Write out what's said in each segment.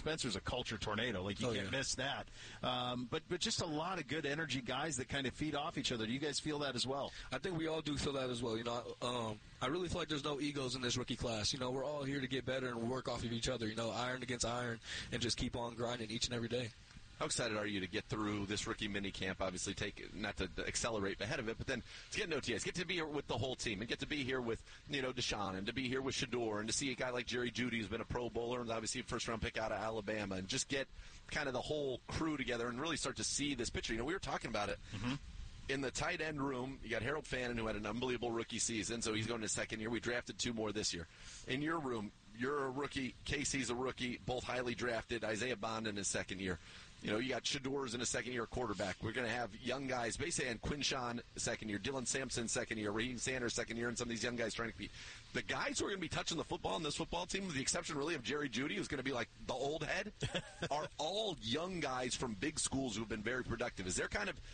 Spencer's a culture tornado. Like, you can't miss that. But just a lot of good energy guys that kind of feed off each other. Do you guys feel that as well? I think we all do feel that as well. You know, I really feel like there's no egos in this rookie class. You know, we're all here to get better and work off of each other. You know, iron against iron, and just keep on grinding each and every day. How excited are you to get through this rookie mini camp? Obviously, not to accelerate ahead of it, but then to get an OTAs, get to be here with the whole team, and get to be here with, you know, Deshaun, and to be here with Shedeur, and to see a guy like Jerry Jeudy, who's been a Pro Bowler and obviously a first-round pick out of Alabama, and just get kind of the whole crew together and really start to see this picture. You know, we were talking about it. Mm-hmm. In the tight end room, you got Harold Fannin, who had an unbelievable rookie season, so he's going to his second year. We drafted 2 more this year. In your room, you're a rookie. Casey's a rookie, both highly drafted. Isaiah Bond in his second year. You know, you got Shedeur's in his second-year quarterback. We're going to have young guys, basically, and Quinshawn second year, Dylan Sampson second year, Raheem Sanders second year, and some of these young guys trying to be the guys who are going to be touching the football in this football team, with the exception really of Jerry Jeudy, who's going to be like the old head, are all young guys from big schools who've been very productive. Is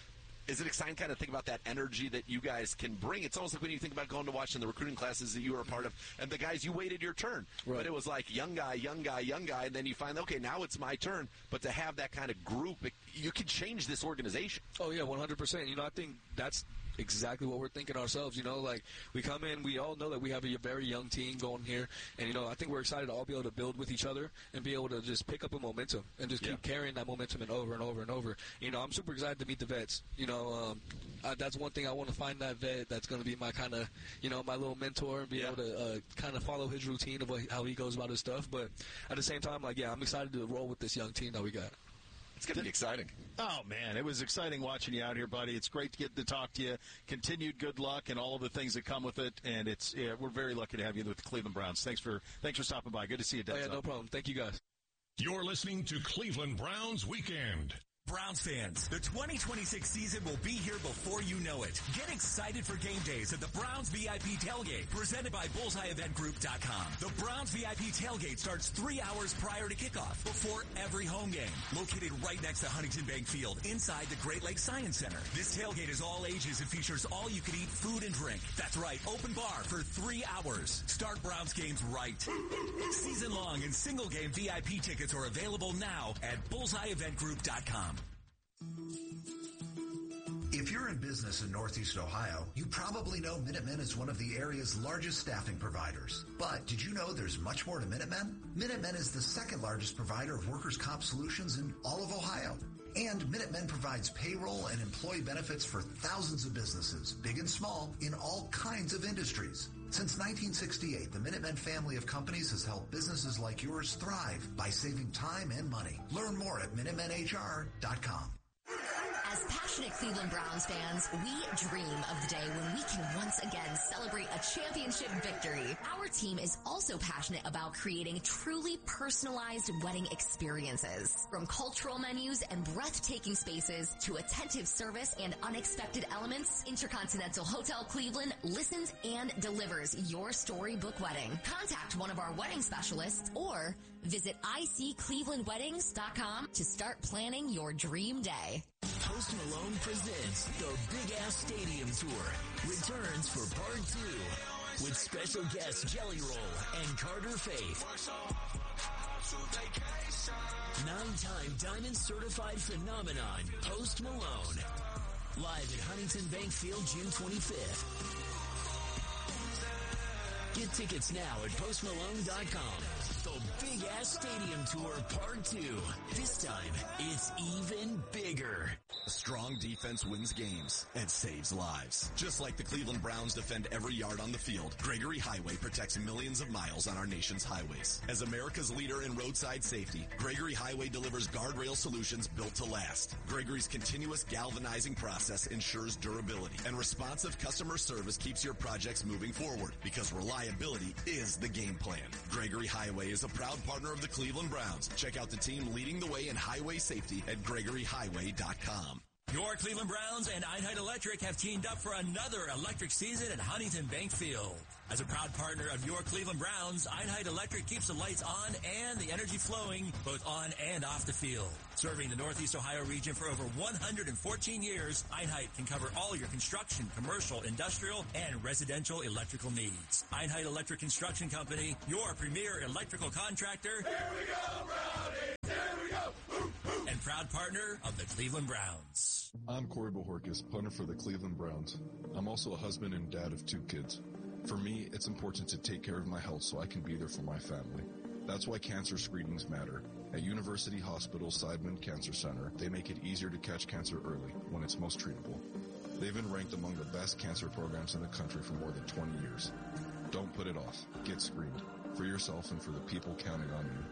it exciting kind of think about that energy that you guys can bring? It's almost like when you think about going to watching the recruiting classes that you were a part of, and the guys, you waited your turn. Right. But it was like young guy, and then you find, okay, now it's my turn. But to have that kind of group, you can change this organization. Oh, yeah, 100%. You know, I think that's exactly what we're thinking ourselves. You know, like, we come in, we all know that we have a very young team going here, and, you know, I think we're excited to all be able to build with each other and be able to just pick up a momentum and just keep carrying that momentum and over and over and over. You know, I'm super excited to meet the vets. You know, that's one thing. I want to find that vet that's going to be my kind of, you know, my little mentor, and be able to kind of follow his routine of how he goes about his stuff. But at the same time, like, I'm excited to roll with this young team that we got. It's going to be exciting. Oh, man, it was exciting watching you out here, buddy. It's great to get to talk to you. Continued good luck and all of the things that come with it. And we're very lucky to have you with the Cleveland Browns. Thanks for stopping by. Good to see you, Denzel. Oh, yeah, no problem. Thank you, guys. You're listening to Cleveland Browns Weekend. Browns fans, the 2026 season will be here before you know it. Get excited for game days at the Browns VIP Tailgate, presented by BullseyeEventGroup.com. The Browns VIP Tailgate starts 3 hours prior to kickoff, before every home game. Located right next to Huntington Bank Field, inside the Great Lakes Science Center. This tailgate is all ages and features all-you-can-eat food and drink. That's right, open bar for 3 hours. Start Browns games right. Season-long and single-game VIP tickets are available now at BullseyeEventGroup.com. If you're in business in Northeast Ohio, you probably know Minutemen is one of the area's largest staffing providers. But did you know there's much more to Minutemen? Minutemen is the second largest provider of workers' comp solutions in all of Ohio. And Minutemen provides payroll and employee benefits for thousands of businesses, big and small, in all kinds of industries. Since 1968, the Minutemen family of companies has helped businesses like yours thrive by saving time and money. Learn more at MinutemenHR.com. As passionate Cleveland Browns fans, we dream of the day when we can once again celebrate a championship victory. Our team is also passionate about creating truly personalized wedding experiences. From cultural menus and breathtaking spaces to attentive service and unexpected elements, Intercontinental Hotel Cleveland listens and delivers your storybook wedding. Contact one of our wedding specialists or visit icclevelandweddings.com to start planning your dream day. Post Malone presents the Big Ass Stadium Tour. Returns for part 2 with special guests Jelly Roll and Carter Faith. 9-time Diamond Certified Phenomenon, Post Malone. Live at Huntington Bank Field, June 25th. Get tickets now at postmalone.com. The Big Ass Stadium Tour Part 2. This time, it's even bigger. A strong defense wins games and saves lives. Just like the Cleveland Browns defend every yard on the field, Gregory Highway protects millions of miles on our nation's highways. As America's leader in roadside safety, Gregory Highway delivers guardrail solutions built to last. Gregory's continuous galvanizing process ensures durability, and responsive customer service keeps your projects moving forward, because reliability is the game plan. Gregory Highway is a proud partner of the Cleveland Browns. Check out the team leading the way in highway safety at GregoryHighway.com. Your Cleveland Browns and Einheit Electric have teamed up for another electric season at Huntington Bank Field. As a proud partner of your Cleveland Browns, Einheit Electric keeps the lights on and the energy flowing both on and off the field. Serving the Northeast Ohio region for over 114 years, Einheit can cover all your construction, commercial, industrial, and residential electrical needs. Einheit Electric Construction Company, your premier electrical contractor. Here we go, Brownie! partner of the Cleveland Browns. I'm Corey Bohorkis, punter for the Cleveland Browns. I'm also a husband and dad of 2 kids. For me, it's important to take care of my health so I can be there for my family. That's why cancer screenings matter. At University Hospital Seidman Cancer Center, they make it easier to catch cancer early when it's most treatable. They've been ranked among the best cancer programs in the country for more than 20 years. Don't put it off. Get screened. For yourself and for the people counting on you.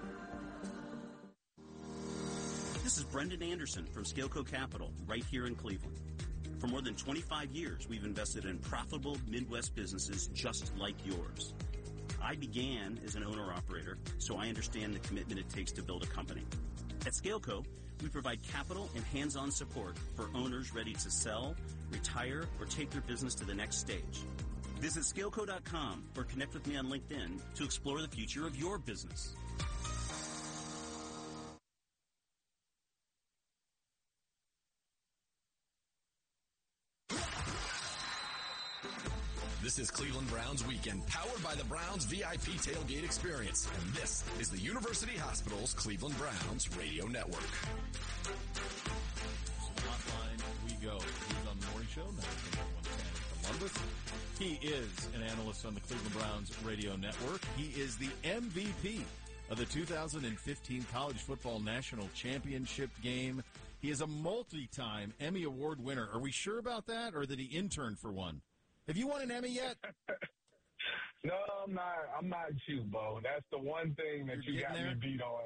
This is Brendan Anderson from Scaleco Capital, right here in Cleveland. For more than 25 years, we've invested in profitable Midwest businesses just like yours. I began as an owner-operator, so I understand the commitment it takes to build a company. At Scaleco, we provide capital and hands-on support for owners ready to sell, retire, or take their business to the next stage. Visit Scaleco.com or connect with me on LinkedIn to explore the future of your business. This is Cleveland Browns Weekend, powered by the Browns VIP Tailgate Experience. And this is the University Hospital's Cleveland Browns Radio Network. Hotline we go. He's on the morning show, 9:10 Columbus. He is an analyst on the Cleveland Browns Radio Network. He is the MVP of the 2015 College Football National Championship game. He is a multi-time Emmy Award winner. Are we sure about that, or that he interned for one? Have you won an Emmy yet? No, I'm not. I'm not you, Bo. That's the one thing that you got me beat on.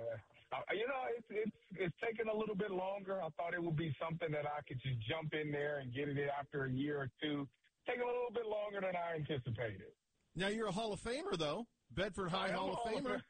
It's taken a little bit longer. I thought it would be something that I could just jump in there and get it after a year or two. Taking a little bit longer than I anticipated. Now you're a Hall of Famer, though. Bedford High Hall of Famer.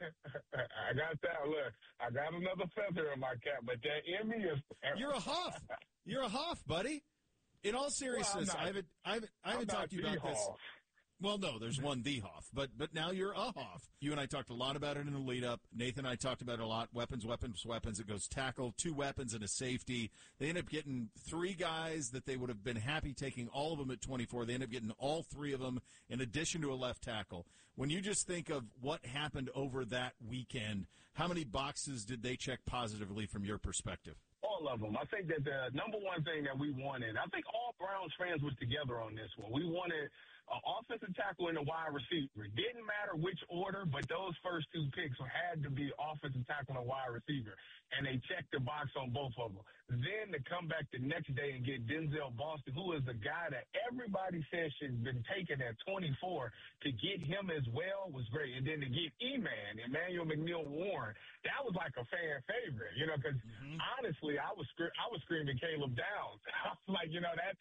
I got that. Look, I got another feather in my cap, but that Emmy is. You're a Hoff. You're a Hoff, buddy. In all seriousness, I haven't talked to you about this. Well, no, there's one the Hoff, but now you're a Hoff. You and I talked a lot about it in the lead up. Nathan and I talked about it a lot. Weapons. It goes tackle, 2 weapons and a safety. They end up getting 3 guys that they would have been happy taking all of them at 24. They end up getting all 3 of them in addition to a left tackle. When you just think of what happened over that weekend, how many boxes did they check positively from your perspective? All of them. I think that the number one thing that we wanted, I think all Browns fans were together on this one. We wanted an offensive tackle and a wide receiver. It didn't matter which order, but those first 2 picks had to be offensive tackle and wide receiver. And they checked the box on both of them. Then to come back the next day and get Denzel Boston, who is the guy that everybody says should have been taken at 24, to get him as well was great. And then to get Emmanuel McNeil-Warren, that was like a fan favorite, because honestly, I was screaming Caleb Downs. I was like,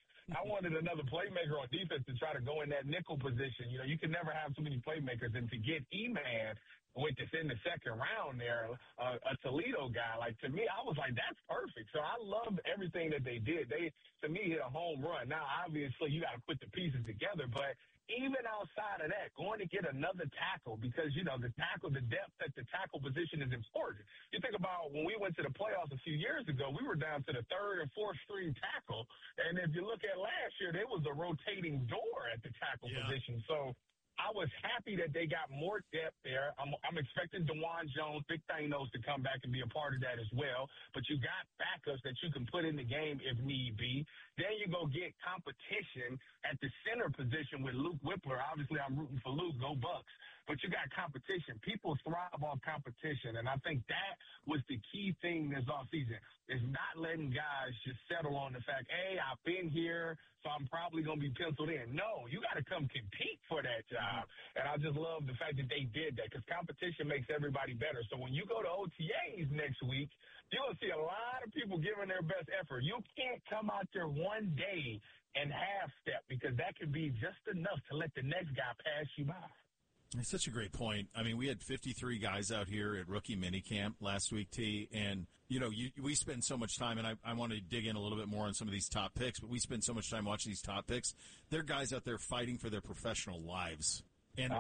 I wanted another playmaker on defense to try to go in that nickel position. You can never have too many playmakers. And to get E-Man, which is in the second round there, a Toledo guy, to me, I was like, that's perfect. So I loved everything that they did. They, to me, hit a home run. Now, obviously, you got to put the pieces together, but even outside of that, going to get another tackle because, the depth at the tackle position is important. You think about when we went to the playoffs a few years ago, we were down to the 3rd and 4th string tackle. And if you look at last year, there was a rotating door at the tackle position. So I was happy that they got more depth there. I'm expecting DeJuan Jones, Big Thanos, to come back and be a part of that as well. But you got backups that you can put in the game if need be. Then you go get competition at the center position with Luke Whippler. Obviously, I'm rooting for Luke. Go Bucks. But you got competition. People thrive on competition, and I think that was the key thing this offseason, is not letting guys just settle on the fact, hey, I've been here, so I'm probably going to be penciled in. No, you got to come compete for that job. And I just love the fact that they did that because competition makes everybody better. So when you go to OTAs next week, you're going to see a lot of people giving their best effort. You can't come out there one day and half-step because that could be just enough to let the next guy pass you by. It's such a great point. I mean, we had 53 guys out here at rookie minicamp last week, T, and, we spend so much time, and I want to dig in a little bit more on some of these top picks, but we spend so much time watching these top picks. They're guys out there fighting for their professional lives. And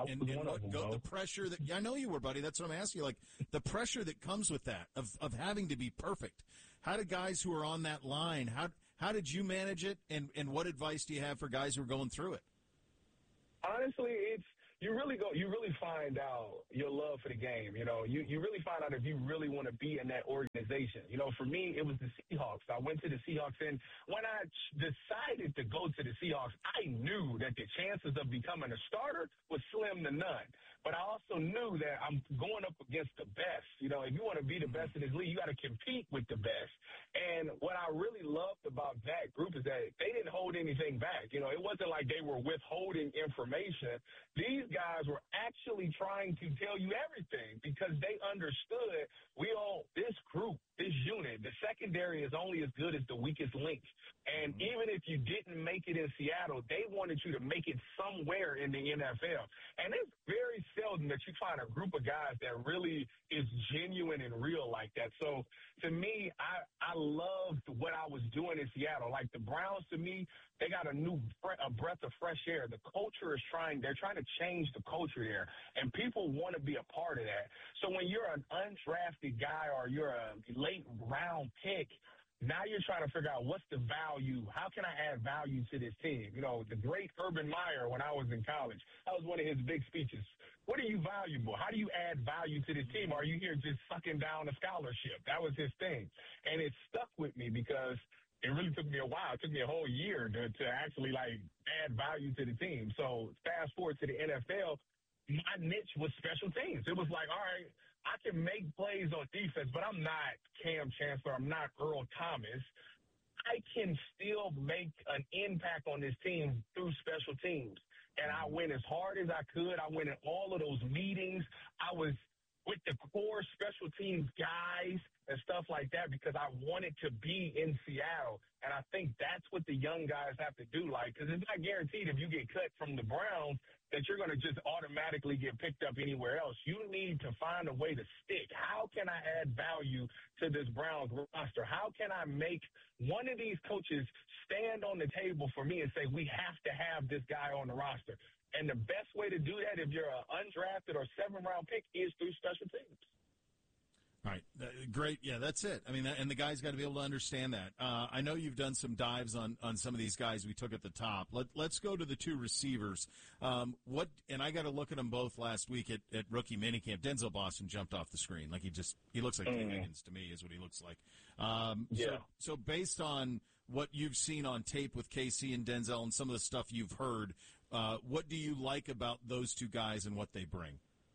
the pressure that – I know you were, buddy. That's what I'm asking you. The pressure that comes with that, of having to be perfect. How do guys who are on that line, how did you manage it, and what advice do you have for guys who are going through it? Honestly, you really find out your love for the game. You know, you really find out if you really want to be in that organization. You know, for me, it was the Seahawks. I went to the Seahawks, and when I decided to go to the Seahawks, I knew that the chances of becoming a starter was slim to none. But I also knew that I'm going up against the best. You know, if you want to be the best in this league, you got to compete with the best. And what I really loved about that group is that they didn't hold anything back. You know, it wasn't like they were withholding information. These guys were actually trying to tell you everything because they understood this group, this unit, the secondary is only as good as the weakest link. And even if you didn't make it in Seattle, they wanted you to make it somewhere in the NFL. And it's very seldom that you find a group of guys that really is genuine and real like that. So to me, I loved what I was doing in Seattle. Like the Browns, to me, they got a breath of fresh air. The culture they're trying to change the culture there, and people want to be a part of that. So when you're an undrafted guy or you're a late round pick, now you're trying to figure out what's the value. How can I add value to this team? You know, the great Urban Meyer, when I was in college, that was one of his big speeches. What are you valuable? How do you add value to this team? Are you here just sucking down a scholarship? That was his thing. And it stuck with me because it really took me a while. It took me a whole year to actually, add value to the team. So fast forward to the NFL, my niche was special teams. It was like, all right, I can make plays on defense, but I'm not Cam Chancellor. I'm not Earl Thomas. I can still make an impact on this team through special teams. And I went as hard as I could. I went in all of those meetings. I was with the core special teams guys and stuff like that because I wanted to be in Seattle. And I think that's what the young guys have to do. Because it's not guaranteed if you get cut from the Browns that you're going to just automatically get picked up anywhere else. You need to find a way to stick. How can I add value to this Browns roster? How can I make one of these coaches stand on the table for me and say, we have to have this guy on the roster? And the best way to do that if you're an undrafted or 7th-round pick is through special teams. All right, great. Yeah, that's it. I mean, and the guy's got to be able to understand that. I know you've done some dives on some of these guys we took at the top. Let's go to the two receivers. And I got to look at them both last week at rookie minicamp. Denzel Boston jumped off the screen. He looks like T. Higgins to me is what he looks like. So based on what you've seen on tape with KC and Denzel and some of the stuff you've heard, what do you like about those two guys and what they bring?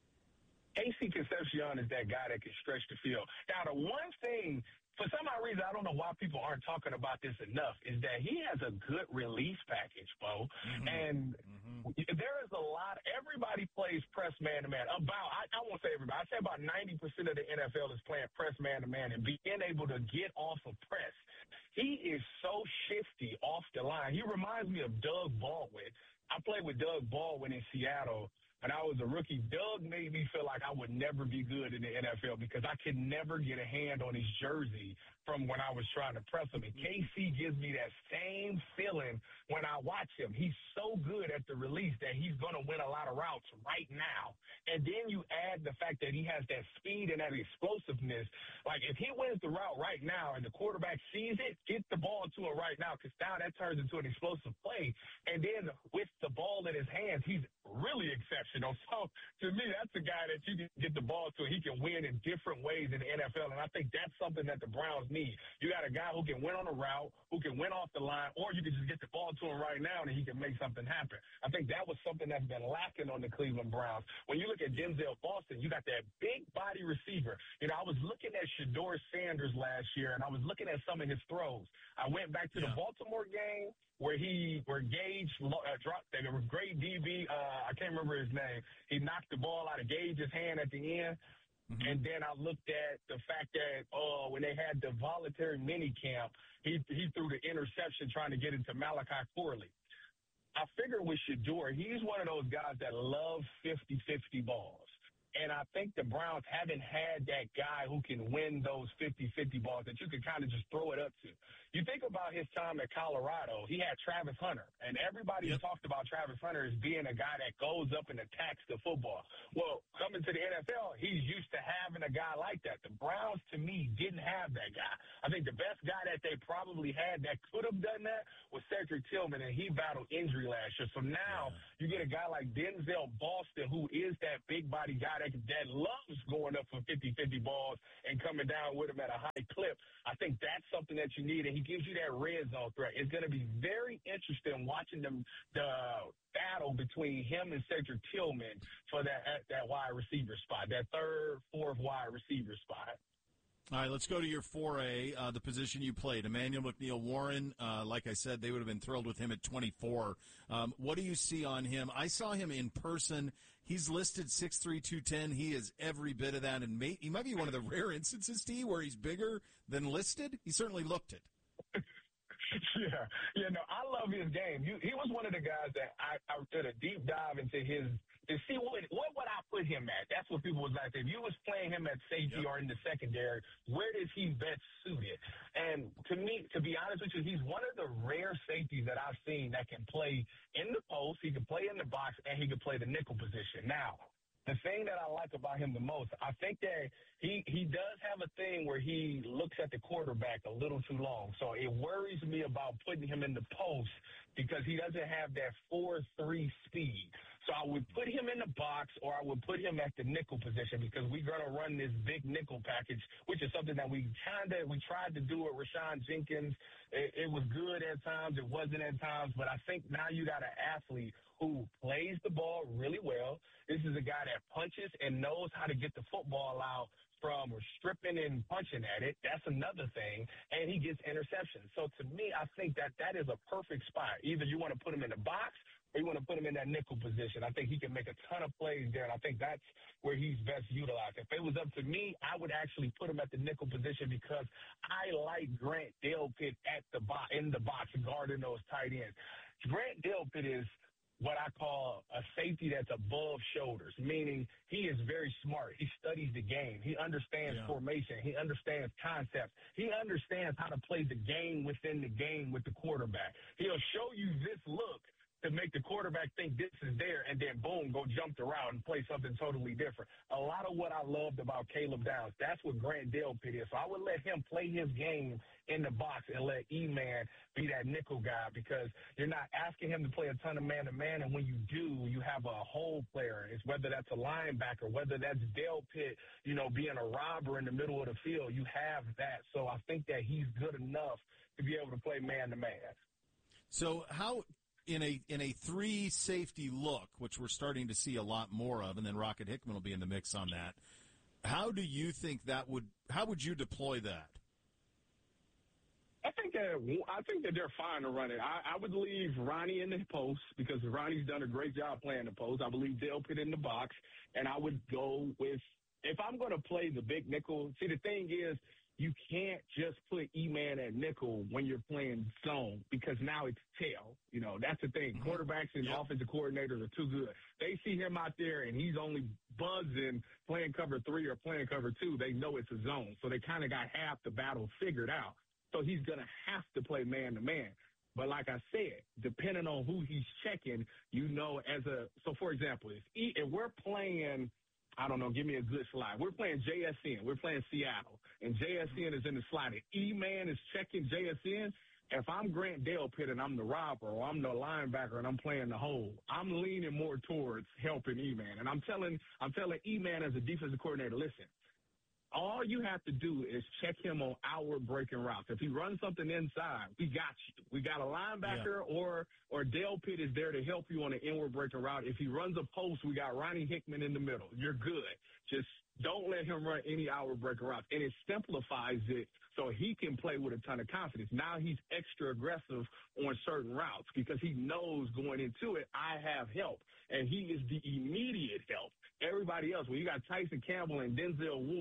KC Concepcion is that guy that can stretch the field. Now, the one thing, for some odd reason, I don't know why people aren't talking about this enough, is that he has a good release package, Bo. And there is a lot. Everybody plays press man-to-man. I won't say everybody. I'd say about 90% of the NFL is playing press man-to-man and being able to get off of press. He is so shifty off the line. He reminds me of Doug Baldwin. I played with Doug Baldwin in Seattle. When I was a rookie, Doug made me feel like I would never be good in the NFL because I could never get a hand on his jersey from when I was trying to press him. And KC gives me that same feeling when I watch him. He's so good at the release that he's going to win a lot of routes right now. And then you add the fact that he has that speed and that explosiveness. Like, if he wins the route right now and the quarterback sees it, get the ball to him right now because now that turns into an explosive play. And then with the ball in his hands, he's really exceptional. So, to me, that's a guy that you can get the ball to. He can win in different ways in the NFL, and I think that's something that the Browns need. You got a guy who can win on a route, who can win off the line, or you can just get the ball to him right now, and he can make something happen. I think that was something that's been lacking on the Cleveland Browns. When you look at Denzel Boston, you got that big body receiver. You know, I was looking at Shedeur Sanders last year, and I was looking at some of his throws. I went back to the Baltimore game where Gage dropped a great DB. I can't remember his name. He knocked the ball out of Gage's hand at the end. And then I looked at the fact that when they had the voluntary mini camp, he threw the interception trying to get into Malachi Corley. I figure with Shedeur, he's one of those guys that love 50-50 balls. And I think the Browns haven't had that guy who can win those 50-50 balls that you can kind of just throw it up to. You think about his time at Colorado, he had Travis Hunter, and everybody talked about Travis Hunter as being a guy that goes up and attacks the football. Well, coming to the NFL, he's used to having a guy like that. The Browns, to me, didn't have that guy. I think the best guy that they probably had that could have done that was Cedric Tillman, and he battled injury last year. So now you get a guy like Denzel Boston, who is that big body guy that loves going up for 50-50 balls and coming down with him at a high clip. I think that's something that you need, and he gives you that red zone threat. It's going to be very interesting watching the battle between him and Cedric Tillman for that wide receiver spot, that third, fourth wide receiver spot. All right, let's go to your 4A, the position you played. Emmanuel McNeil-Warren, like I said, they would have been thrilled with him at 24. What do you see on him? I saw him in person. He's listed 6'3", 210. He is every bit of that, and he might be one of the rare instances, Steve, where he's bigger than listed. He certainly looked it. No, I love his game. He was one of the guys that I did a deep dive into his to see what would I put him at. That's what people was like. If you was playing him at safety or in the secondary, where is he best suited? And to me, to be honest with you, he's one of the rare safeties that I've seen that can play in the post, he can play in the box, and he can play the nickel position. Now, the thing that I like about him the most, I think that he does have a thing where he looks at the quarterback a little too long. So it worries me about putting him in the post because he doesn't have that 4.3 speed. So I would put him in the box or I would put him at the nickel position because we're going to run this big nickel package, which is something that we tried to do with Rashawn Jenkins. It was good at times. It wasn't at times. But I think now you got an athlete who plays the ball really well. This is a guy that punches and knows how to get the football out from stripping and punching at it. That's another thing. And he gets interceptions. So to me, I think that is a perfect spot. Either you want to put him in the box or you want to put him in that nickel position. I think he can make a ton of plays there, and I think that's where he's best utilized. If it was up to me, I would actually put him at the nickel position because I like Grant Delpit in the box guarding those tight ends. Grant Delpit is what I call a safety that's above shoulders, meaning he is very smart. He studies the game. He understands formation. He understands concepts. He understands how to play the game within the game with the quarterback. He'll show you this look to make the quarterback think this is there, and then, boom, go jump the route and play something totally different. A lot of what I loved about Caleb Downs, that's what Grant Delpit is. So I would let him play his game in the box and let E-Man be that nickel guy because you're not asking him to play a ton of man-to-man, and when you do, you have a whole player. It's whether that's a linebacker, whether that's Delpit, being a robber in the middle of the field. You have that. So I think that he's good enough to be able to play man-to-man. So how – In a three safety look, which we're starting to see a lot more of, and then Rocket Hickman will be in the mix on that. How do you think how would you deploy that? I think that they're fine to run it. I would leave Ronnie in the post because Ronnie's done a great job playing the post. I believe Delpit in the box, and I would go with if I'm going to play the big nickel. See, the thing is, you can't just put E-Man at nickel when you're playing zone because now it's tail. That's the thing. Quarterbacks and offensive coordinators are too good. They see him out there and he's only buzzing playing cover 3 or playing cover 2. They know it's a zone. So they kind of got half the battle figured out. So he's going to have to play man-to-man. But like I said, depending on who he's checking, so for example, if we're playing – I don't know, give me a good slide. We're playing JSN. We're playing Seattle, and JSN is in the slide. And E-Man is checking JSN. If I'm Grant Delpit and I'm the robber or I'm the linebacker and I'm playing the hole, I'm leaning more towards helping E-Man. And I'm telling E-Man as a defensive coordinator, listen, all you have to do is check him on outward breaking routes. If he runs something inside, we got you. We got a linebacker or Delpit is there to help you on an inward breaking route. If he runs a post, we got Ronnie Hickman in the middle. You're good. Just don't let him run any outward breaking routes. And it simplifies it so he can play with a ton of confidence. Now he's extra aggressive on certain routes because he knows going into it, I have help. And he is the immediate help. Everybody else, when you got Tyson Campbell and Denzel Ward,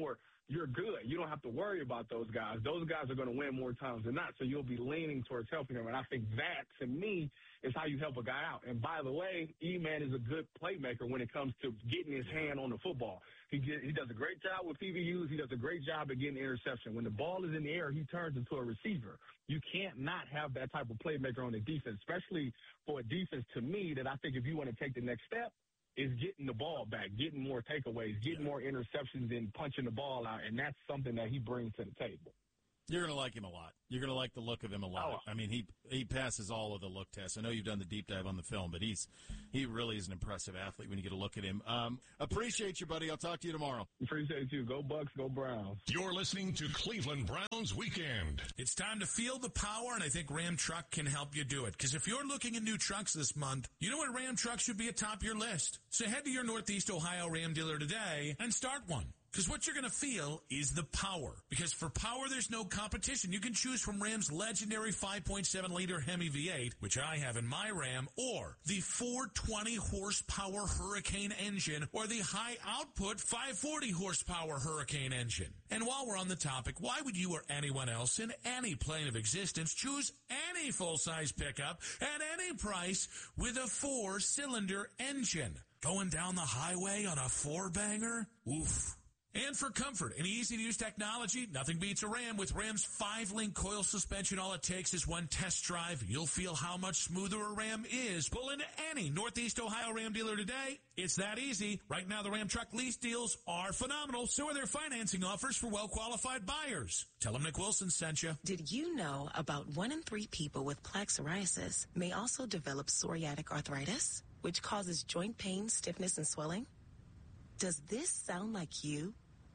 you're good. You don't have to worry about those guys. Those guys are going to win more times than not, so you'll be leaning towards helping them. And I think that, to me, is how you help a guy out. And by the way, E-Man is a good playmaker when it comes to getting his hand on the football. He does a great job with PBUs. He does a great job at getting interception. When the ball is in the air, he turns into a receiver. You can't not have that type of playmaker on the defense, especially for a defense, to me, that I think if you want to take the next step, is getting the ball back, getting more takeaways, getting more interceptions and punching the ball out, and that's something that he brings to the table. You're going to like him a lot. You're going to like the look of him a lot. I mean, he passes all of the look tests. I know you've done the deep dive on the film, but he really is an impressive athlete when you get a look at him. Appreciate you, buddy. I'll talk to you tomorrow. Appreciate you. Go Bucks, go Browns. You're listening to Cleveland Browns Weekend. It's time to feel the power, and I think Ram Truck can help you do it. Because if you're looking at new trucks this month, you know what Ram Truck should be atop your list. So head to your Northeast Ohio Ram dealer today and start one. Because what you're going to feel is the power. Because for power, there's no competition. You can choose from Ram's legendary 5.7-liter Hemi V8, which I have in my Ram, or the 420-horsepower Hurricane engine, or the high-output 540-horsepower Hurricane engine. And while we're on the topic, why would you or anyone else in any plane of existence choose any full-size pickup at any price with a 4-cylinder engine? Going down the highway on a 4-banger? Oof. And for comfort and easy-to-use technology, nothing beats a Ram. With Ram's 5-link coil suspension, all it takes is one test drive. You'll feel how much smoother a Ram is. Pull into any Northeast Ohio Ram dealer today. It's that easy. Right now, the Ram truck lease deals are phenomenal. So are their financing offers for well-qualified buyers. Tell them Nick Wilson sent you. Did you know about 1 in 3 people with plaque psoriasis may also develop psoriatic arthritis, which causes joint pain, stiffness, and swelling? Does this sound like you?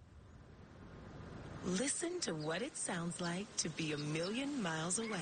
Listen to what it sounds like to be 1,000,000 miles away.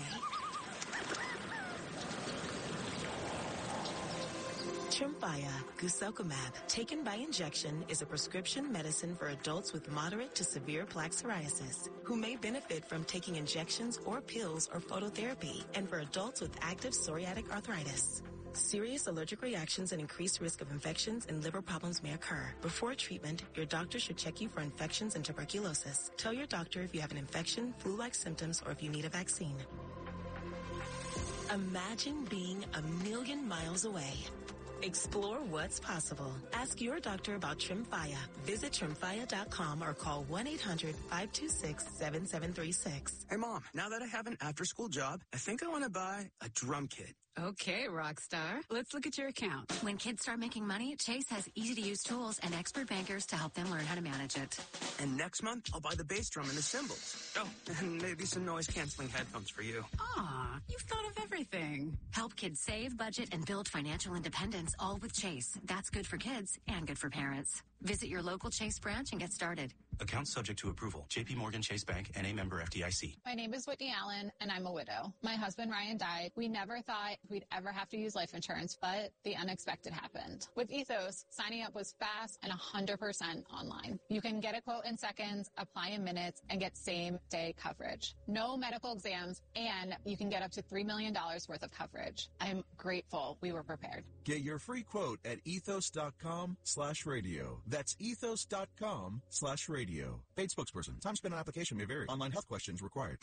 Tremfya guselkumab, taken by injection, is a prescription medicine for adults with moderate to severe plaque psoriasis who may benefit from taking injections or pills or phototherapy, and for adults with active psoriatic arthritis. Serious allergic reactions and increased risk of infections and liver problems may occur. Before treatment, your doctor should check you for infections and tuberculosis. Tell your doctor if you have an infection, flu-like symptoms, or if you need a vaccine. Imagine being 1,000,000 miles away. Explore what's possible. Ask your doctor about Tremfya. Visit Tremfya.com or call 1-800-526-7736. Hey, Mom, now that I have an after-school job, I think I want to buy a drum kit. Okay, Rockstar. Let's look at your account. When kids start making money, Chase has easy-to-use tools and expert bankers to help them learn how to manage it. And next month, I'll buy the bass drum and the cymbals. Oh, and maybe some noise-canceling headphones for you. Aw, you've thought of everything. Help kids save, budget, and build financial independence, all with Chase. That's good for kids and good for parents. Visit your local Chase branch and get started. Account subject to approval. J.P. Morgan Chase Bank, N.A. member FDIC. My name is Whitney Allen, and I'm a widow. My husband, Ryan, died. We never thought we'd ever have to use life insurance, but the unexpected happened. With Ethos, signing up was fast and 100% online. You can get a quote in seconds, apply in minutes, and get same-day coverage. No medical exams, and you can get up to $3 million worth of coverage. I'm grateful we were prepared. Get your free quote at ethos.com/radio. That's ethos.com/radio. Paid spokesperson. Time spent on application may vary. Online health questions required.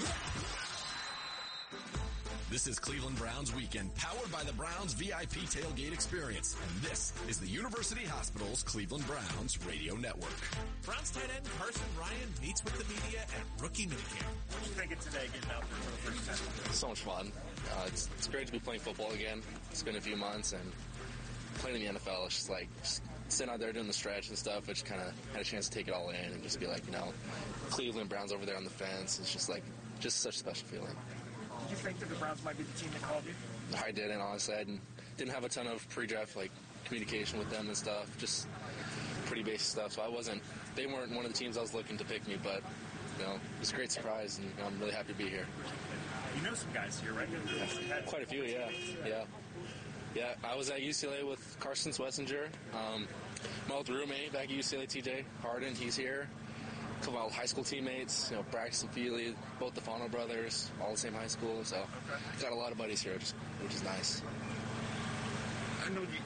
This is Cleveland Browns Weekend, powered by the Browns VIP Tailgate Experience. And this is the University Hospital's Cleveland Browns Radio Network. Browns tight end Carson Ryan meets with the media at rookie minicamp. What do you think of today getting out there for the first time? So much fun. It's great to be playing football again. It's been a few months, and playing in the NFL, it's just like sitting out there doing the stretch and stuff, which kind of had a chance to take it all in and just be like, Cleveland Browns over there on the fence. It's just such a special feeling. Did you think that the Browns might be the team that called you? I didn't, honestly. I didn't have a ton of pre-draft communication with them and stuff, just pretty basic stuff. So they weren't one of the teams I was looking to pick me, but it was a great surprise, and I'm really happy to be here. You know some guys here, right? Quite a few, yeah. Yeah, I was at UCLA with Carson Swessinger. My old roommate back at UCLA, TJ Harden, he's here. A couple of high school teammates, Braxton Feely, both the Fano brothers, all the same high school. So got a lot of buddies here, which is nice. I know you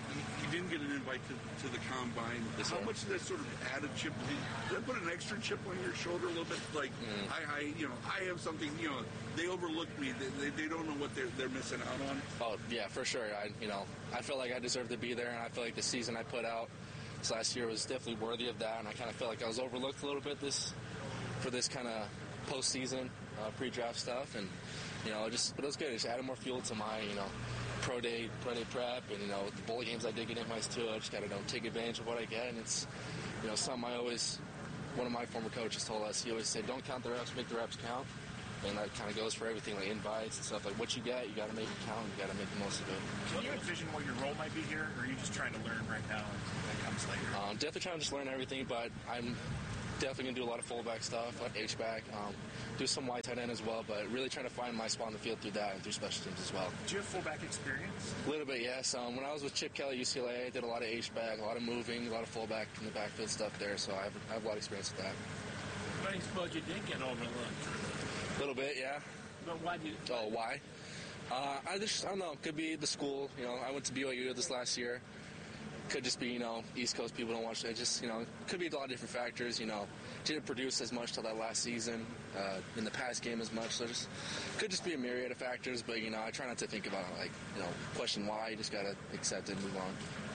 didn't get an invite to the combine. How much did that sort of add a chip? Did that put an extra chip on your shoulder a little bit? Like, I have something, they overlooked me. They don't know what they're missing out on. Oh, yeah, for sure. I felt like I deserved to be there, and I feel like the season I put out this last year was definitely worthy of that, and I kind of felt like I was overlooked a little bit for this kind of postseason pre-draft stuff, and but it was good. It just added more fuel to my pro day prep, and the bowl games I did get invites to. I just got to take advantage of what I get, and it's something one of my former coaches told us. He always said, don't count the reps, make the reps count. And that kind of goes for everything, like invites and stuff. Like what you get, you got to make it count. You got to make the most of it. Can you envision what your role might be here, or are you just trying to learn right now and that comes later? Definitely trying to just learn everything, but I'm definitely going to do a lot of fullback stuff, a lot of H-back, do some wide tight end as well, but really trying to find my spot on the field through that and through special teams as well. Do you have fullback experience? A little bit, yes. When I was with Chip Kelly at UCLA, I did a lot of H-back, a lot of moving, a lot of fullback in the backfield stuff there, so I have a lot of experience with that. But I suppose you did get overlooked. A little bit, yeah. But why did you? Oh, why? I don't know. Could be the school. I went to BYU this last year. Could just be, East Coast people don't watch it. Just, could be a lot of different factors. Didn't produce as much till that last season. In the past game as much. So could just be a myriad of factors. But, I try not to think about it, question why. You just got to accept it and move on.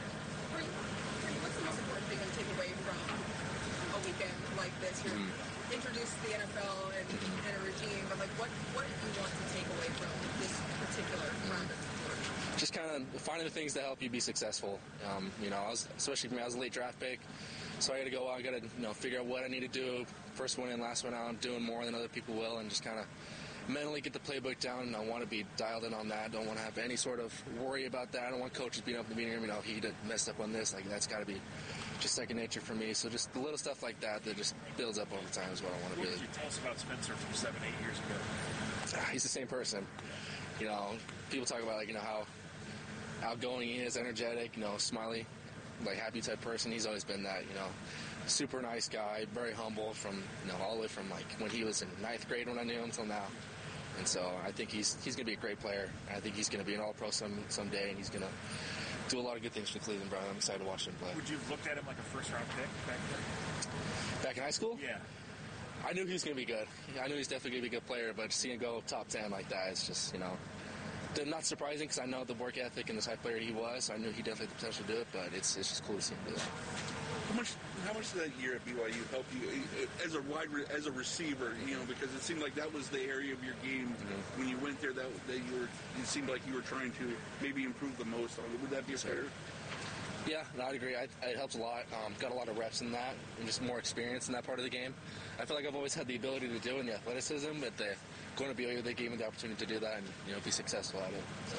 What's the most important thing to take away from a weekend like this? You're introduced to the NFL and a regime, but what do you want to take away from this particular round of sport? Just kind of finding the things that help you be successful. Especially for me, I was a late draft pick, so I got to go out. I got to figure out what I need to do. First one in, last one out. I'm doing more than other people will, and just kind of mentally get the playbook down. I want to be dialed in on that. I don't want to have any sort of worry about that. I don't want coaches being up in the meeting room. He messed up on this. That's got to be just second nature for me. So just the little stuff like that just builds up over time is what I want to What did you tell us about Spencer from 7-8 years ago? He's the same person. People talk about how outgoing he is, energetic, smiley, happy type person. He's always been that, super nice guy, very humble from, all the way from when he was in 9th grade when I knew him till now. And so I think he's going to be a great player. I think he's going to be an all-pro someday, and he's going to do a lot of good things for the Cleveland Browns. I'm excited to watch him play. Would you have looked at him like a first-round pick back then? Back in high school? Yeah. I knew he was going to be good. I knew he's definitely going to be a good player, but seeing him go top 10 like that is just, not surprising because I know the work ethic and the type of player he was. I knew he definitely had the potential to do it, but it's just cool to see him do it. How much did that year at BYU help you as a receiver? Because it seemed like that was the area of your game when you went there that it seemed like you were trying to maybe improve the most on it. Would that be fair? Yeah, I'd agree. It helps a lot. Got a lot of reps in that and just more experience in that part of the game. I feel like I've always had the ability to do it in the athleticism, but going to BYU, they gave me the opportunity to do that and be successful at it. So.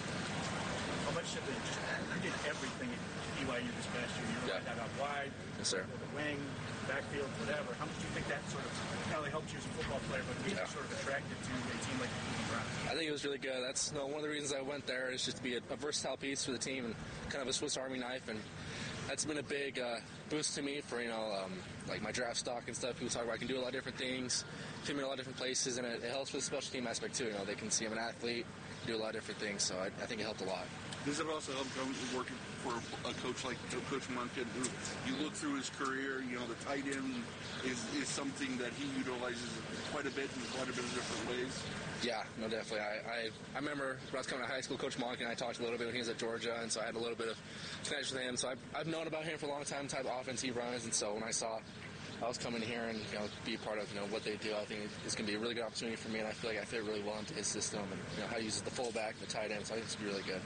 How much did you did everything at BYU this past year? You were that out wide, yes, sir. The wing, backfield, whatever. How much do you think that sort of not only helped you as a football player, but you sort of attracted to a team like the Cleveland Browns? I think it was really good. That's one of the reasons I went there is just to be a versatile piece for the team and kind of a Swiss Army knife. And that's been a big boost to me for my draft stock and stuff. People talk about I can do a lot of different things, fit me in a lot of different places, and it helps with the special team aspect too. They can see I'm an athlete, do a lot of different things. So I think it helped a lot. Does it also help working for a coach like Coach Monken, who you look through his career, the tight end is something that he utilizes quite a bit in quite a bit of different ways? Yeah, no, definitely. I remember when I was coming to high school, Coach Monken and I talked a little bit when he was at Georgia, and so I had a little bit of connection with him. So I've known about him for a long time, the type of offense he runs, and so when I saw I was coming here and be a part of what they do, I think it's going to be a really good opportunity for me, and I feel like I fit really well into his system and how he uses the fullback, the tight end. So I think it's going to be really good.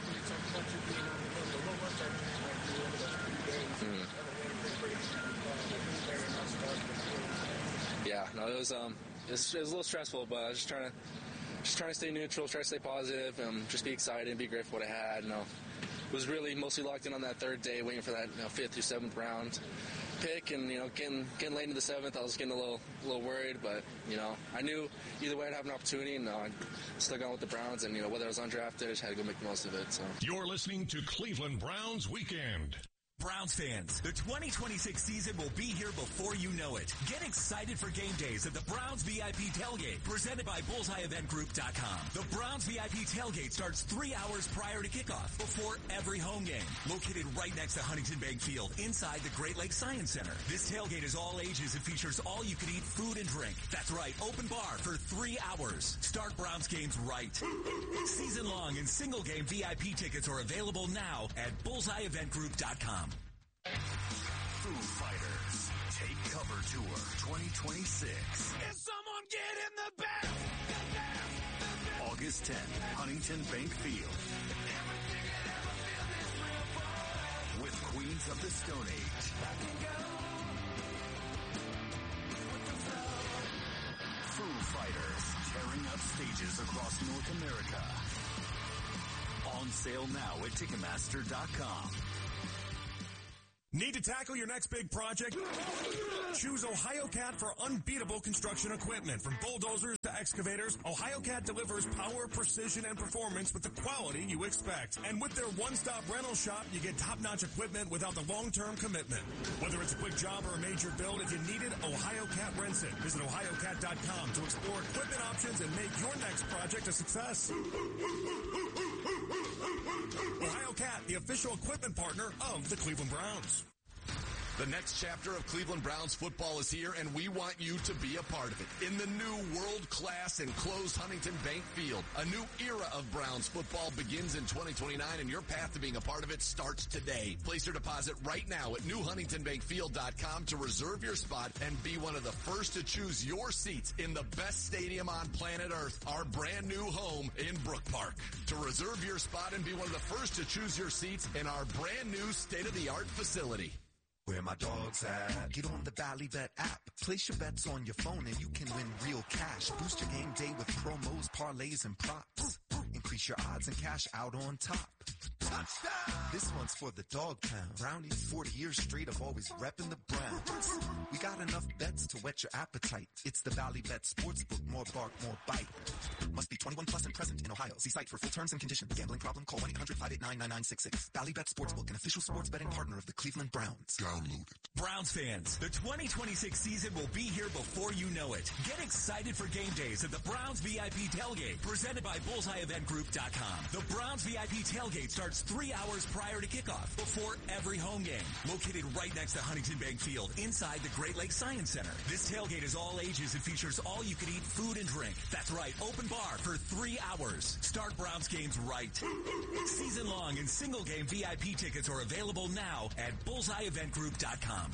Yeah, no, it was a little stressful, but I was just trying to stay neutral, try to stay positive, and just be excited and be grateful for what I had. Was really mostly locked in on that third day, waiting for that 5th through 7th round pick, and getting late into the 7th, I was getting a little worried, but I knew either way I'd have an opportunity, and I stuck on with the Browns, and whether I was undrafted, I just had to go make the most of it. So you're listening to Cleveland Browns Weekend. Browns fans, the 2026 season will be here before you know it. Get excited for game days at the Browns VIP Tailgate, presented by BullseyeEventGroup.com. The Browns VIP Tailgate starts 3 hours prior to kickoff, before every home game. Located right next to Huntington Bank Field, inside the Great Lakes Science Center. This tailgate is all ages and features all-you-can-eat food and drink. That's right, open bar for 3 hours. Start Browns games right. Season-long and single-game VIP tickets are available now at BullseyeEventGroup.com. Foo Fighters Take Cover Tour 2026. Is someone getting the best? August 10th, Huntington Bank Field. With Queens of the Stone Age. Foo Fighters tearing up stages across North America. On sale now at Ticketmaster.com. Need to tackle your next big project? Choose OhioCat for unbeatable construction equipment. From bulldozers to excavators, OhioCat delivers power, precision, and performance with the quality you expect. And with their one-stop rental shop, you get top-notch equipment without the long-term commitment. Whether it's a quick job or a major build, if you need it, OhioCat rents it. Visit OhioCat.com to explore equipment options and make your next project a success. OhioCat, the official equipment partner of the Cleveland Browns. The next chapter of Cleveland Browns football is here, and we want you to be a part of it. In the new world-class enclosed Huntington Bank Field, a new era of Browns football begins in 2029, and your path to being a part of it starts today. Place your deposit right now at newhuntingtonbankfield.com to reserve your spot and be one of the first to choose your seats in the best stadium on planet Earth, our brand new home in Brook Park. To reserve your spot and be one of the first to choose your seats in our brand new state-of-the-art facility. Where my dog's at. Get on the Valley Bet app. Place your bets on your phone and you can win real cash. Boost your game day with promos, parlays, and props. Increase your odds and cash out on top. Touchdown! This one's for the dog pound. Brownie, 40 years straight of always repping the Browns. We got enough bets to whet your appetite. It's the Valley Bet Sportsbook. More bark, more bite. Must be 21 plus and present in Ohio. See site for full terms and conditions. Gambling problem? Call 1-800-589-9966. Valley Bet Sportsbook, an official sports betting partner of the Cleveland Browns. Download it. Browns fans, the 2026 season will be here before you know it. Get excited for game days at the Browns VIP Tailgate, presented by BullseyeEventGroup.com. The Browns VIP Tailgate starts 3 hours prior to kickoff, before every home game. Located right next to Huntington Bank Field, inside the Great Lakes Science Center. This tailgate is all ages and features all-you-can-eat food and drink. That's right, open bar for 3 hours. Start Browns games right. Season-long and single-game VIP tickets are available now at BullseyeEventGroup.com.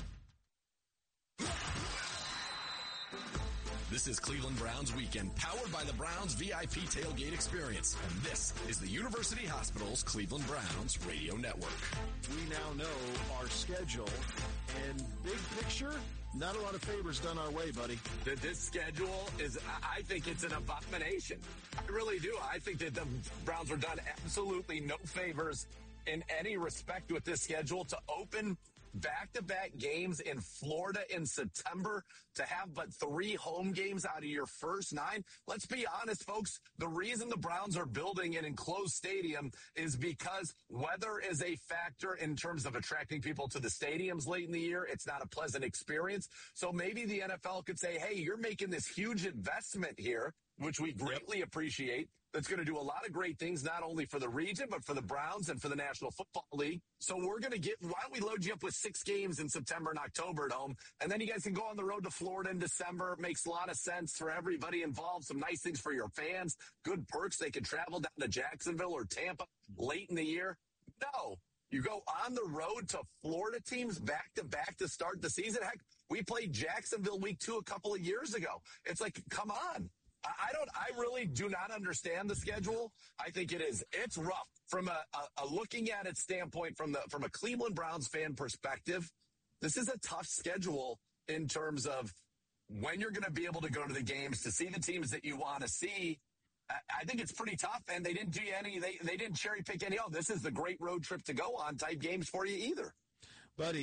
This is Cleveland Browns Weekend, powered by the Browns VIP Tailgate Experience. And this is the University Hospital's Cleveland Browns Radio Network. We now know our schedule, and big picture, not a lot of favors done our way, buddy. This schedule is, I think it's an abomination. I really do. I think that the Browns are done absolutely no favors in any respect with this schedule to open back-to-back games in Florida in September, to have but 3 home games out of your first 9. Let's be honest, folks. The reason the Browns are building an enclosed stadium is because weather is a factor in terms of attracting people to the stadiums late in the year. It's not a pleasant experience. So maybe the NFL could say, hey, you're making this huge investment here, which we greatly appreciate. That's going to do a lot of great things, not only for the region, but for the Browns and for the National Football League. So why don't we load you up with 6 games in September and October at home, and then you guys can go on the road to Florida in December. It makes a lot of sense for everybody involved. Some nice things for your fans, good perks. They can travel down to Jacksonville or Tampa late in the year. No, you go on the road to Florida teams back-to-back to start the season. Heck, we played Jacksonville week 2 a couple of years ago. It's like, come on. I really do not understand the schedule. I think it's rough from a looking at it standpoint from a Cleveland Browns fan perspective. This is a tough schedule in terms of when you're going to be able to go to the games to see the teams that you want to see. I think it's pretty tough, and they didn't do any. They didn't cherry pick any. Oh, this is the great road trip to go on type games for you either, buddy.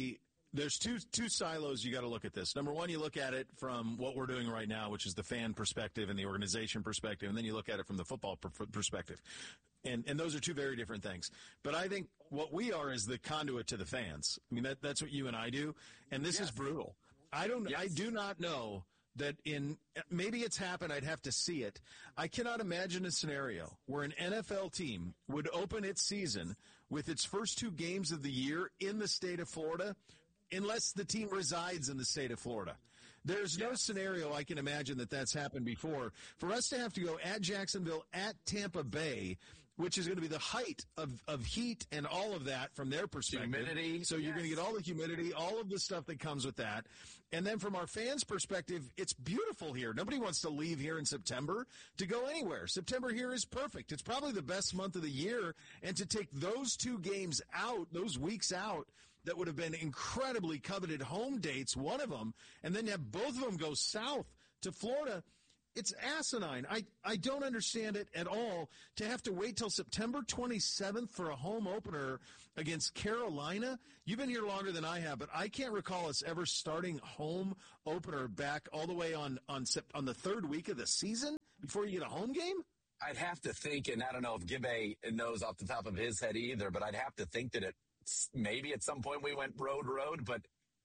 There's two silos you got to look at this. Number one, you look at it from what we're doing right now, which is the fan perspective and the organization perspective, and then you look at it from the football perspective. And those are two very different things. But I think what we are is the conduit to the fans. I mean, that's what you and I do, and this is brutal. I do not know that maybe it's happened. I'd have to see it. I cannot imagine a scenario where an NFL team would open its season with its first 2 games of the year in the state of Florida unless the team resides in the state of Florida. There's no scenario I can imagine that's happened before. For us to have to go at Jacksonville, at Tampa Bay, which is going to be the height of heat and all of that from their perspective. Humidity. So you're going to get all the humidity, all of the stuff that comes with that. And then from our fans' perspective, it's beautiful here. Nobody wants to leave here in September to go anywhere. September here is perfect. It's probably the best month of the year. And to take those 2 games out, those weeks out, that would have been incredibly coveted home dates, one of them, and then have both of them go south to Florida, it's asinine. I don't understand it at all to have to wait till September 27th for a home opener against Carolina. You've been here longer than I have, but I can't recall us ever starting home opener back all the way on the 3rd week of the season before you get a home game. I'd have to think, and I don't know if Gibbe knows off the top of his head either, but I'd have to think that maybe at some point we went road, but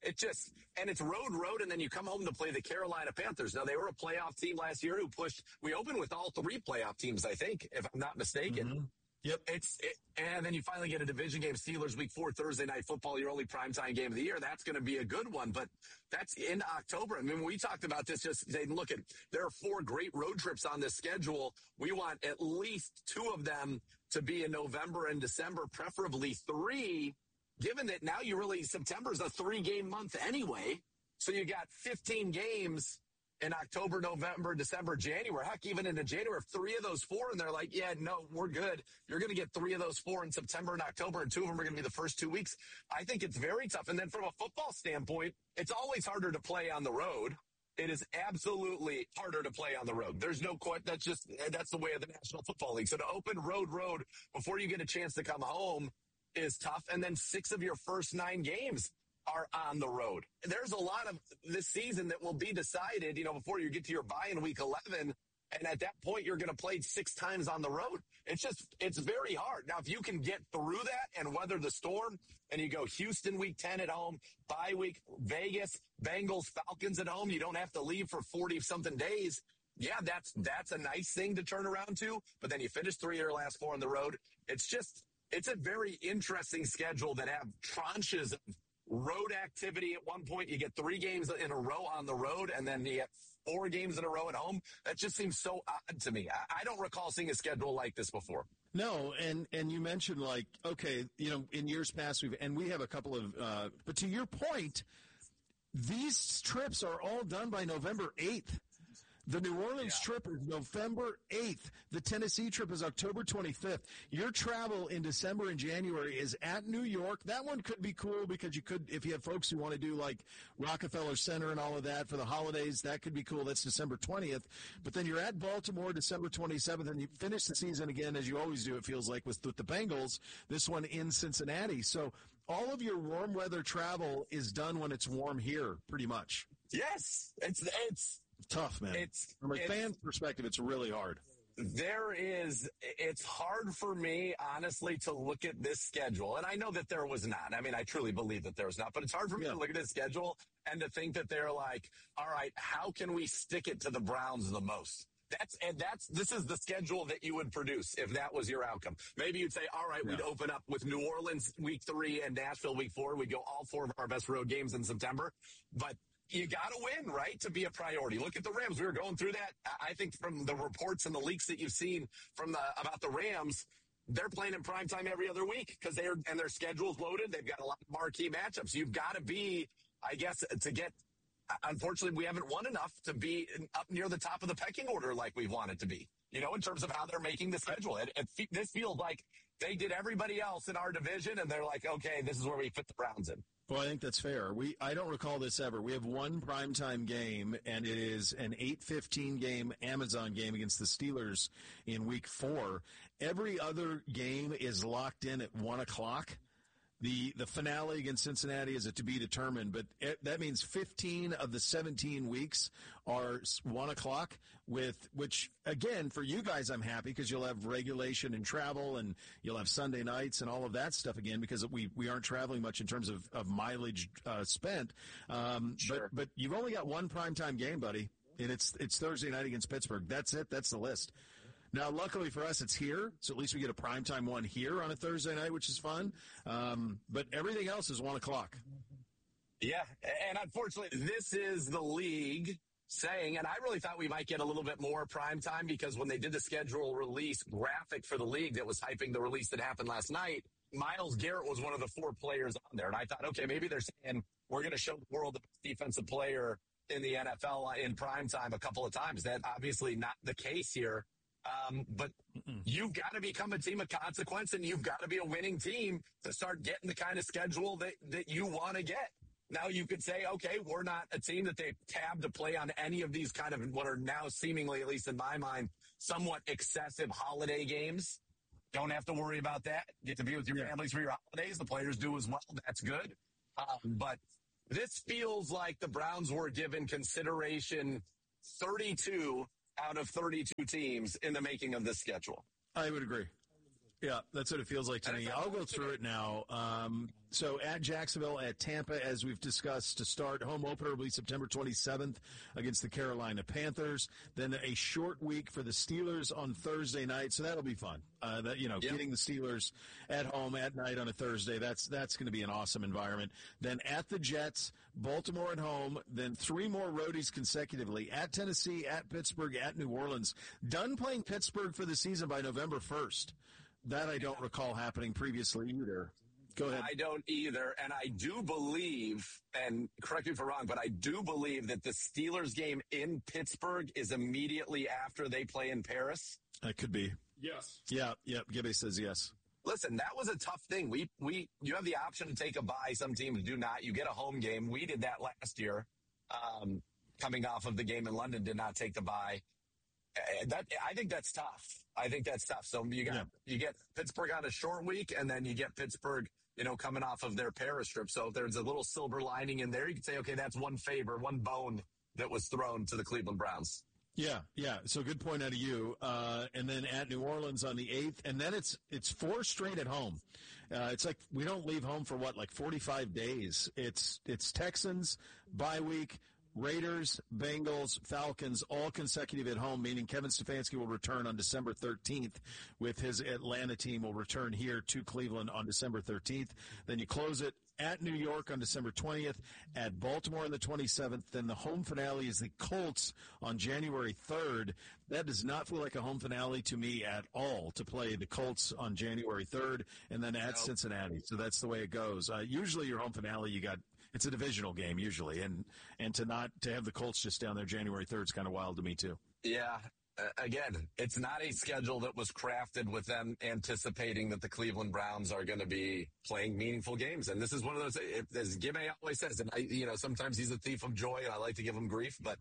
and it's road, and then you come home to play the Carolina Panthers. Now, they were a playoff team last year we opened with all 3 playoff teams, I think, if I'm not mistaken. Mm-hmm. Yep. And then you finally get a division game, Steelers week 4, Thursday night football, your only primetime game of the year. That's going to be a good one, but that's in October. I mean, we talked about this just saying, look, there are 4 great road trips on this schedule. We want at least 2 of them to be in November and December, preferably 3. Given that now September's a 3-game month anyway, so you got 15 games in October, November, December, January. Heck, even into January, 3 of those 4, and they're like, yeah, no, we're good. You're going to get 3 of those 4 in September and October, and 2 of them are going to be the first 2 weeks. I think it's very tough. And then from a football standpoint, it's always harder to play on the road. It is absolutely harder to play on the road. There's no question. That's the way of the National Football League. So to open road before you get a chance to come home is tough. And then 6 of your first 9 games are on the road. There's a lot of this season that will be decided, before you get to your bye in week 11. And at that point, you're going to play 6 times on the road. It's very hard. Now, if you can get through that and weather the storm and you go Houston week 10 at home, bye week, Vegas, Bengals, Falcons at home, you don't have to leave for 40 something days. Yeah, that's a nice thing to turn around to. But then you finish 3 of your last 4 on the road. It's a very interesting schedule that have tranches of road activity. At one point, you get 3 games in a row on the road, and then you get 4 games in a row at home. That just seems so odd to me. I don't recall seeing a schedule like this before. No, and you mentioned in years past we have a couple of, but to your point, these trips are all done by November 8th. The New Orleans trip is November 8th. The Tennessee trip is October 25th. Your travel in December and January is at New York. That one could be cool because you could, if you have folks who want to do like Rockefeller Center and all of that for the holidays, that could be cool. That's December 20th. But then you're at Baltimore December 27th, and you finish the season again, as you always do, it feels like, with the Bengals, this one in Cincinnati. So all of your warm weather travel is done when it's warm here, pretty much. Yes. It's tough, man. From a fan perspective, it's really hard. It's hard for me, honestly, to look at this schedule. And I know that there was not. I mean, I truly believe that there was not. But it's hard for me to look at this schedule and to think that they're like, all right, how can we stick it to the Browns the most? This is the schedule that you would produce if that was your outcome. Maybe you'd say, all right, we'd open up with New Orleans week 3 and Nashville week 4. We'd go all 4 of our best road games in September. But you got to win, right, to be a priority. Look at the Rams. We were going through that. I think from the reports and the leaks that you've seen about the Rams, they're playing in primetime every other week because their schedule's loaded. They've got a lot of marquee matchups. You've got to be, I guess, unfortunately, we haven't won enough to be up near the top of the pecking order like we wanted to be, in terms of how they're making the schedule. This feels like they did everybody else in our division, and they're like, okay, this is where we fit the Browns in. Well, I think that's fair. I don't recall this ever. We have one primetime game, and it is an 8:15 game Amazon game against the Steelers in week 4. Every other game is locked in at 1 o'clock. The finale against Cincinnati is to be determined, but that means 15 of the 17 weeks are 1 o'clock, which, again, for you guys, I'm happy because you'll have regulation and travel, and you'll have Sunday nights and all of that stuff again because we aren't traveling much in terms of mileage spent. Sure. But you've only got one primetime game, buddy, and it's Thursday night against Pittsburgh. That's it. That's the list. Now, luckily for us, it's here, so at least we get a primetime one here on a Thursday night, which is fun. But everything else is 1 o'clock. Yeah, and unfortunately, this is the league saying, and I really thought we might get a little bit more primetime because when they did the schedule release graphic for the league that was hyping the release that happened last night, Myles Garrett was one of the 4 players on there. And I thought, okay, maybe they're saying we're going to show the world the best defensive player in the NFL in primetime a couple of times. That's obviously not the case here. But you've got to become a team of consequence, and you've got to be a winning team to start getting the kind of schedule that you want to get. Now you could say, okay, we're not a team that they tab to play on any of these kind of what are now seemingly, at least in my mind, somewhat excessive holiday games. Don't have to worry about that. Get to be with your families for your holidays. The players do as well. That's good. But this feels like the Browns were given consideration 32 out of 32 teams in the making of this schedule. I would agree. Yeah, that's what it feels like to me. I'll go through it now. So at Jacksonville, at Tampa, as we've discussed, to start, home opener will be September 27th against the Carolina Panthers. Then a short week for the Steelers on Thursday night, so that'll be fun. Getting the Steelers at home at night on a Thursday, that's going to be an awesome environment. Then at the Jets, Baltimore at home, then 3 more roadies consecutively at Tennessee, at Pittsburgh, at New Orleans. Done playing Pittsburgh for the season by November 1st. That I don't recall happening previously either. Go ahead. I don't either. And I do believe, and correct me if I'm wrong, but I do believe that the Steelers game in Pittsburgh is immediately after they play in Paris. That could be. Yes. Yeah. Gibby says yes. Listen, that was a tough thing. You have the option to take a bye. Some teams do not. You get a home game. We did that last year. Coming off of the game in London, did not take the bye. I think that's tough. So you get Pittsburgh on a short week, and then you get Pittsburgh, coming off of their Paris trip. So if there's a little silver lining in there, you can say, okay, that's one favor, one bone that was thrown to the Cleveland Browns. Yeah. So good point out of you. And then at New Orleans on the 8th, and then it's 4 straight at home. It's like we don't leave home for 45 days. It's Texans, bye week, Raiders, Bengals, Falcons, all consecutive at home, meaning Kevin Stefanski will return on December 13th with his Atlanta team will return here to Cleveland on December 13th. Then you close it at New York on December 20th, at Baltimore on the 27th. Then the home finale is the Colts on January 3rd. That does not feel like a home finale to me at all, to play the Colts on January 3rd and then at Cincinnati. So that's the way it goes. Usually your home finale, it's a divisional game usually, and to have the Colts just down there January 3rd is kind of wild to me too. Yeah. Again, it's not a schedule that was crafted with them anticipating that the Cleveland Browns are going to be playing meaningful games. And this is one of those, as Gibby always says, and sometimes he's a thief of joy, and I like to give him grief, but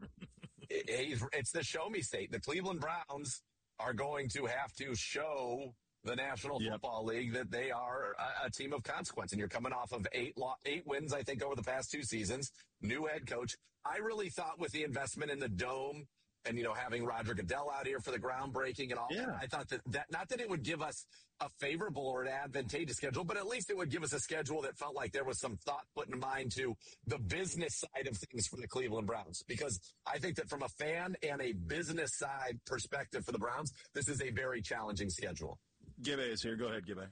it's the show me state. The Cleveland Browns are going to have to show the National Football League that they are a team of consequence. And you're coming off of 8 wins, I think, over the past 2 seasons. New head coach. I really thought with the investment in the Dome and, having Roger Goodell out here for the groundbreaking and all that, I thought that not that it would give us a favorable or an advantageous schedule, but at least it would give us a schedule that felt like there was some thought put in mind to the business side of things for the Cleveland Browns. Because I think that from a fan and a business side perspective for the Browns, this is a very challenging schedule. Gibby is here. Go ahead, Gibby.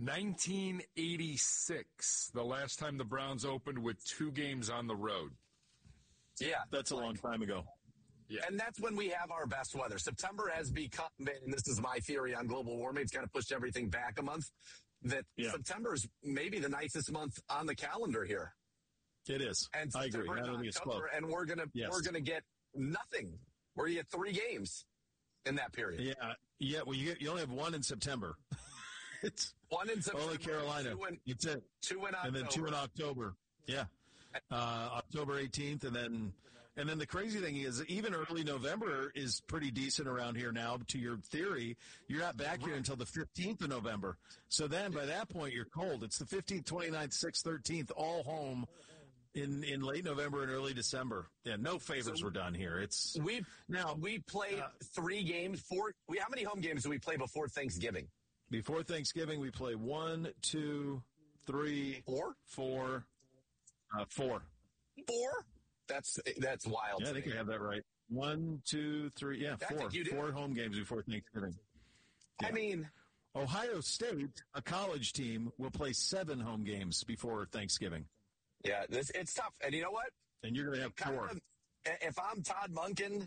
1986, the last time the Browns opened with 2 games on the road. Yeah. That's a long time ago. Yeah. And that's when we have our best weather. September has become, and this is my theory on global warming, it's kind of pushed everything back a month, that September is maybe the nicest month on the calendar here. It is. And I agree. Not only October, and we're gonna get nothing. We're gonna get 3 games in that period. Yeah. Well, you only have 1 in September. It's 1 in September. Only Carolina. 2 in October. And then 2 in October. Yeah. October 18th, and And then the crazy thing is, even early November is pretty decent around here now, to your theory. You're not back here until the 15th of November. So then by that point, you're cold. It's the 15th, 29th, 6th, 13th, all home in late November and early December. Yeah, no favors were done here. We played 3 games. How many home games do we play before Thanksgiving? Before Thanksgiving, we play 1, 2, 3, 4? 4. 4. 4? That's wild. Yeah, I think you have that right. 1, 2, 3. Yeah, 4. 4 home games before Thanksgiving. Yeah. I mean, Ohio State, a college team, will play 7 home games before Thanksgiving. Yeah, it's tough. And you know what? And you're going to have 4. If I'm Todd Monken,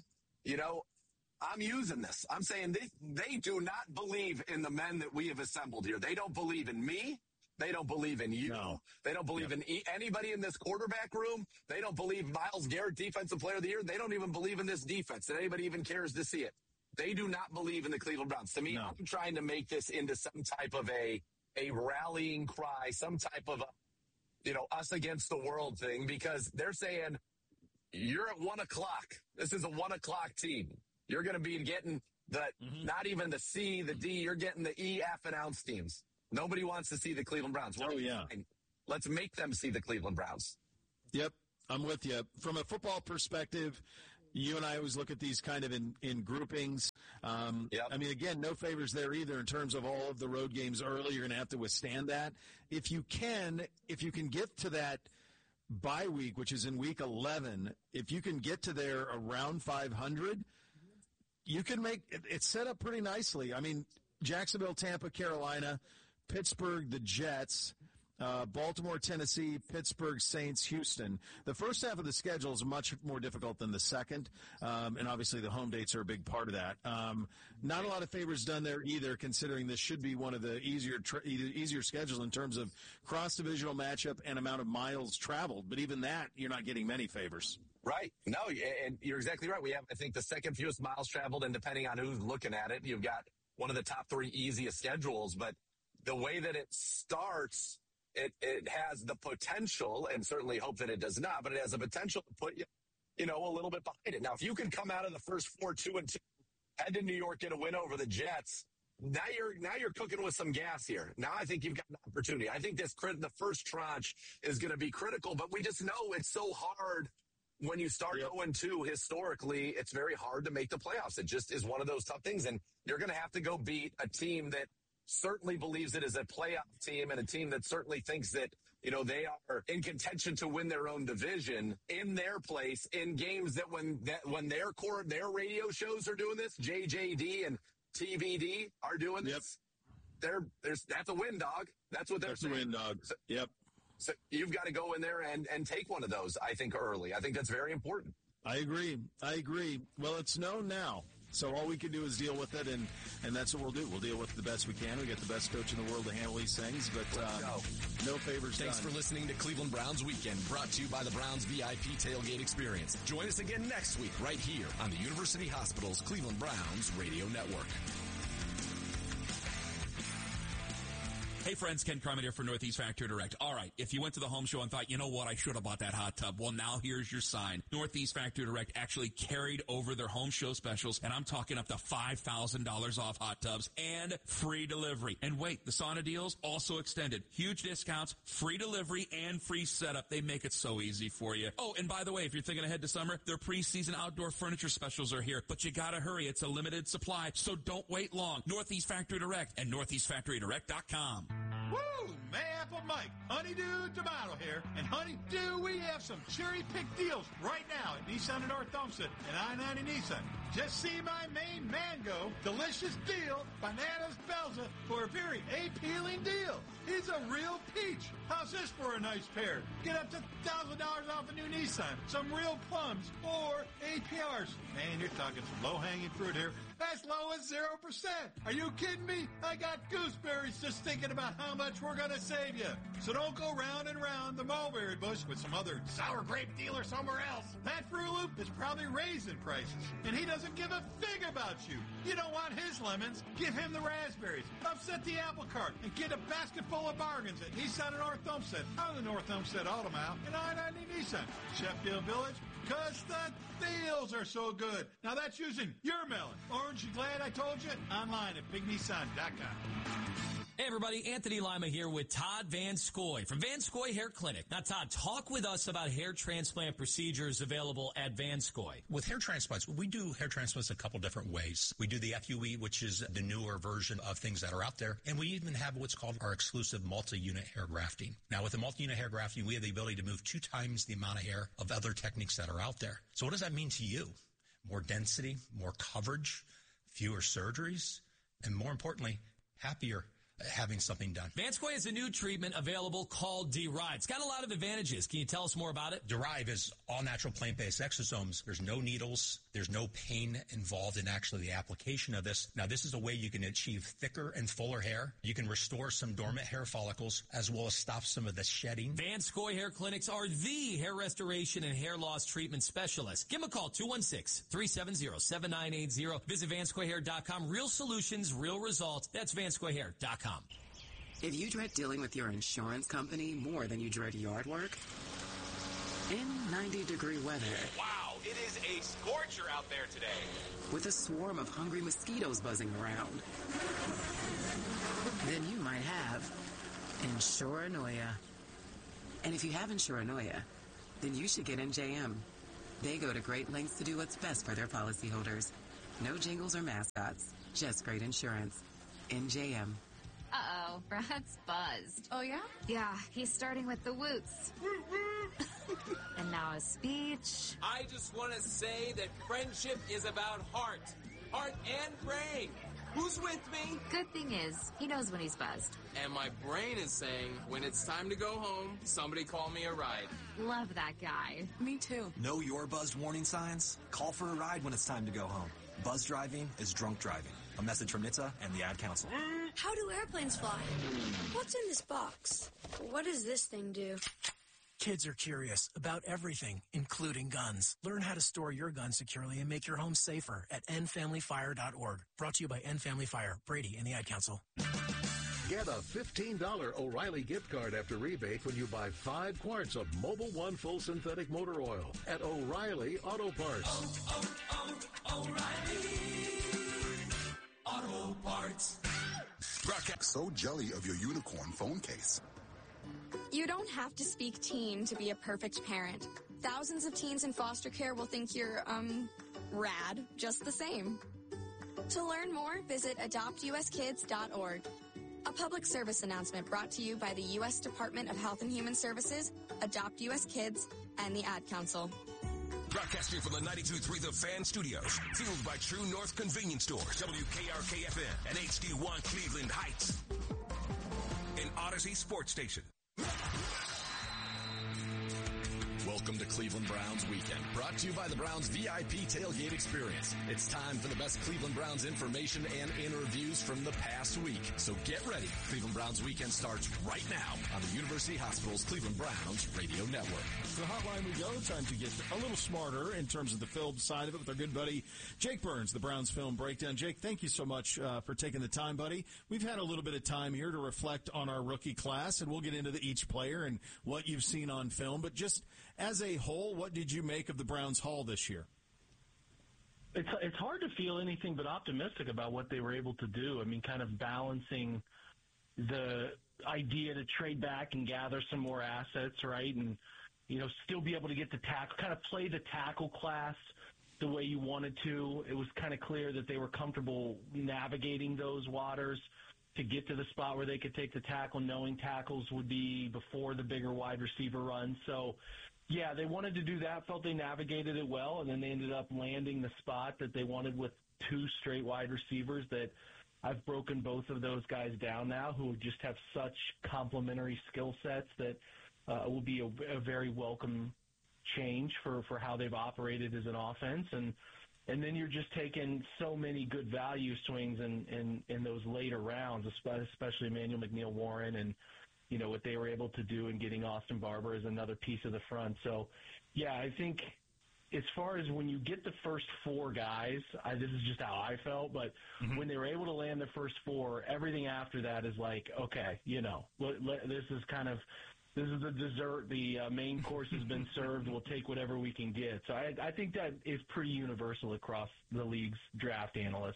I'm using this. I'm saying they do not believe in the men that we have assembled here. They don't believe in me. They don't believe in you. No. They don't believe in anybody in this quarterback room. They don't believe Myles Garrett, Defensive Player of the Year. They don't even believe in this defense, that anybody even cares to see it. They do not believe in the Cleveland Browns. To me, I'm trying to make this into some type of a rallying cry, some type of us against the world thing, because they're saying, you're at 1 o'clock. This is a 1 o'clock team. You're going to be getting not even the C, the D, you're getting the E, F, and ounce teams. Nobody wants to see the Cleveland Browns. Let's make them see the Cleveland Browns. Yep, I'm with you. From a football perspective, you and I always look at these kind of in groupings. I mean, again, no favors there either in terms of all of the road games early. You're going to have to withstand that. If you can get to that bye week, which is in week 11, if you can get to there around 500, you can make it set up pretty nicely. I mean, Jacksonville, Tampa, Carolina, Pittsburgh, the Jets, Baltimore, Tennessee, Pittsburgh, Saints, Houston. The first half of the schedule is much more difficult than the second, and obviously the home dates are a big part of that. Not a lot of favors done there either, considering this should be one of the easier schedules in terms of cross-divisional matchup and amount of miles traveled. But even that, you're not getting many favors. Right. No, and you're exactly right. We have, I think, the second fewest miles traveled, and depending on who's looking at it, you've got one of the top 3 easiest schedules. But the way that it starts, it has the potential, and certainly hope that it does not, but it has the potential to put you, a little bit behind it. Now, if you can come out of the first 4, 2-2, head to New York, get a win over the Jets, now you're cooking with some gas here. Now I think you've got an opportunity. I think the first tranche is going to be critical, but we just know it's so hard. When you start 0-2, historically, it's very hard to make the playoffs. It just is one of those tough things, and you're going to have to go beat a team that certainly believes it is a playoff team and a team that certainly thinks that, they are in contention to win their own division in their place in games that when their radio shows are doing this, JJD and TVD are doing this, that's a win, dog. That's what they're saying. That's a win, dog. Yep. So you've got to go in there and take one of those, I think, early. I think that's very important. I agree. Well, it's known now. So all we can do is deal with it, and that's what we'll do. We'll deal with it the best we can. We got the best coach in the world to handle these things, but no favors Thanks done. for listening to Cleveland Browns Weekend, brought to you by the Browns VIP Tailgate Experience. Join us again next week right here on the University Hospital's Cleveland Browns Radio Network. Hey friends, Ken Carmen here for Northeast Factory Direct. All right, if you went to the home show and thought, you know what, I should have bought that hot tub. Well, now here's your sign. Northeast Factory Direct actually carried over their home show specials, and I'm talking up to $5,000 off hot tubs and free delivery. And wait, the sauna deals also extended. Huge discounts, free delivery, and free setup. They make it so easy for you. Oh, and by the way, if you're thinking ahead to summer, their preseason outdoor furniture specials are here. But you gotta hurry. It's a limited supply, so don't wait long. Northeast Factory Direct and NortheastFactoryDirect.com. Woo! Mayapple Mike, Honeydew Tomato here. And Honeydew, we have some cherry-picked deals right now at Nissan of North Olmsted and I-90 Nissan. Just see my main mango, delicious deal, Bananas Belza, for a very appealing deal. He's a real peach. How's this for a nice pair? Get up to $1,000 off a new Nissan, some real plums, or APRs. Man, you're talking some low-hanging fruit here. As low as 0%. Are you kidding me? I got gooseberries just thinking about how much we're going to save you. So don't go round and round the mulberry bush with some other sour grape dealer somewhere else. That Fruit Loop is probably raising prices, and he doesn't give a fig about you. You don't want his lemons. Give him the raspberries. Upset the apple cart and get a basket full of bargains at Nissan of North Olmsted, on the North Olmsted Auto Mile, and I-90 Nissan, Sheffield Village, Because the deals are so good. Now that's using your melon. Aren't you glad I told you? Online at BigNissan.com. Hey everybody, Anthony Lima here with Todd Van Scoy from Van Scoy Hair Clinic. Now Todd, talk with us about hair transplant procedures available at Van Scoy. With hair transplants, we do hair transplants a couple different ways. We do the FUE, which is the newer version of things that are out there, and we even have what's called our exclusive multi-unit hair grafting. Now with the multi-unit hair grafting, we have the ability to move 2 times the amount of hair of other techniques that are out there. So what does that mean to you? More density, more coverage, fewer surgeries, and more importantly, happier having something done. Van Scoy has a new treatment available called Derive. It's got a lot of advantages. Can you tell us more about it? Derive is all natural plant-based exosomes. There's no needles. There's no pain involved in actually the application of this. Now, this is a way you can achieve thicker and fuller hair. You can restore some dormant hair follicles as well as stop some of the shedding. Van Scoy Hair Clinics are the hair restoration and hair loss treatment specialists. Give them a call, 216-370-7980. Visit vanscoyhair.com. Real solutions, real results. That's vanscoyhair.com. If you dread dealing with your insurance company more than you dread yard work, in 90-degree weather. Wow, it is a scorcher out there today. With a swarm of hungry mosquitoes buzzing around, then you might have Insuranoia. And if you have Insuranoia, then you should get NJM. They go to great lengths to do what's best for their policyholders. No jingles or mascots, just great insurance. NJM. Uh-oh, Brad's buzzed. Oh, yeah? Yeah, he's starting with the woots. And now a speech. I just want to say that friendship is about heart and brain. Who's with me? Good thing is, he knows when he's buzzed. And my brain is saying, when it's time to go home, somebody call me a ride. Love that guy. Me too. Know your buzzed warning signs? Call for a ride when it's time to go home. Buzz driving is drunk driving. A message from NHTSA and the Ad Council. How do airplanes fly? What's in this box? What does this thing do? Kids are curious about everything, including guns. Learn how to store your gun securely and make your home safer at endfamilyfire.org. Brought to you by End Family Fire, Brady, and the Ad Council. Get a $15 O'Reilly gift card after rebate when you buy 5 quarts of Mobil 1 full synthetic motor oil at O'Reilly Auto Parts. O'Reilly Auto Parts. So jelly of your unicorn phone case. You don't have to speak teen to be a perfect parent. Thousands of teens in foster care will think you're, rad, just the same. To learn more, visit adoptuskids.org. A public service announcement brought to you by the U.S. Department of Health and Human Services, Adopt U.S. Kids, and the Ad Council. Broadcasting from the 92.3 The Fan Studios, fueled by True North Convenience Stores, WKRK-FM, and HD1 Cleveland Heights. An Odyssey Sports Station. Welcome to Cleveland Browns Weekend, brought to you by the Browns VIP Tailgate Experience. It's time for the best Cleveland Browns information and interviews from the past week. So get ready. Cleveland Browns Weekend starts right now on the University Hospital's Cleveland Browns radio network. To the hotline we go. Time to get a little smarter in terms of the film side of it with our good buddy Jake Burns, the Browns Film Breakdown. Jake, thank you so much for taking the time, buddy. We've had a little bit of time here to reflect on our rookie class, and we'll get into each player and what you've seen on film. But just as a whole, what did you make of the Browns' haul this year? It's hard to feel anything but optimistic about what they were able to do. I mean, kind of balancing the idea to trade back and gather some more assets, right? And, you know, still be able to get the tackle, kind of play the tackle class the way you wanted to. It was kind of clear that they were comfortable navigating those waters to get to the spot where they could take the tackle, knowing tackles would be before the bigger wide receiver run. So, yeah, they wanted to do that, felt they navigated it well, and then they ended up landing the spot that they wanted with 2 straight wide receivers that I've broken both of those guys down now, who just have such complementary skill sets that will be a very welcome change for how they've operated as an offense. And then you're just taking so many good value swings in those later rounds, especially Emmanuel McNeil-Warren and, you know, what they were able to do in getting Austin Barber as another piece of the front. So, yeah, I think as far as when you get the first 4 guys, this is just how I felt, but when they were able to land the first 4, everything after that is like, okay, you know, this is kind of this is the dessert. The main course has been served. We'll take whatever we can get. So I think that is pretty universal across the league's draft analysts.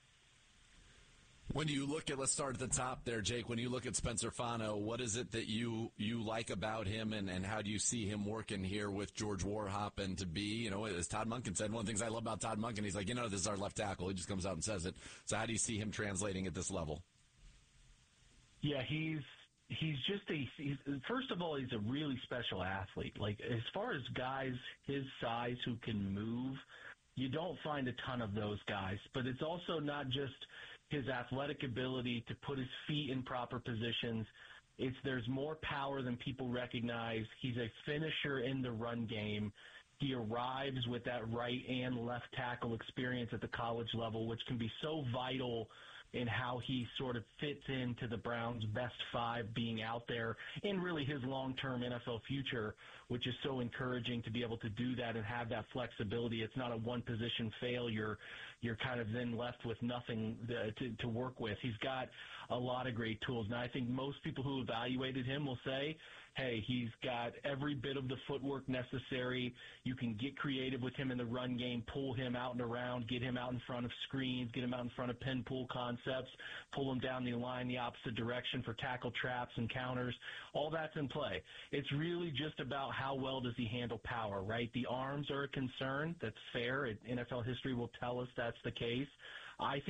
When you look at, let's start at the top there, Jake, when you look at Spencer Fano, what is it that you like about him, and how do you see him working here with George Warhop and to be, as Todd Monken said, one of the things I love about Todd Monken, he's like, this is our left tackle. He just comes out and says it. So how do you see him translating at this level? Yeah, he's just first of all, he's a really special athlete. Like, as far as guys his size who can move, you don't find a ton of those guys. But it's also not just his athletic ability to put his feet in proper positions. There's more power than people recognize. He's a finisher in the run game. He arrives with that right and left tackle experience at the college level, which can be so vital in how he sort of fits into the Browns' best five being out there, and really his long-term NFL future, which is so encouraging to be able to do that and have that flexibility. It's not a one-position failure. You're kind of then left with nothing to work with. He's got a lot of great tools. Now, I think most people who evaluated him will say, hey, he's got every bit of the footwork necessary. You can get creative with him in the run game, pull him out and around, get him out in front of screens, get him out in front of pin pull concepts, pull him down the line the opposite direction for tackle traps and counters. All that's in play. It's really just about how well does he handle power, right? The arms are a concern. That's fair. NFL history will tell us that's the case. I think